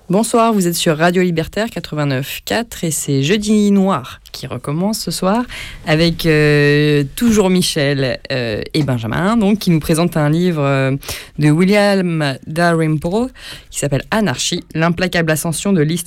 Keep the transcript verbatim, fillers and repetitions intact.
Bonsoir, vous êtes sur Radio Libertaire quatre-vingt-neuf virgule quatre et c'est Jeudi Noir qui recommence ce soir avec euh, toujours Michel euh, et Benjamin, donc, qui nous présentent un livre euh, de William Dalrymple qui s'appelle Anarchie, l'implacable ascension de l'histoire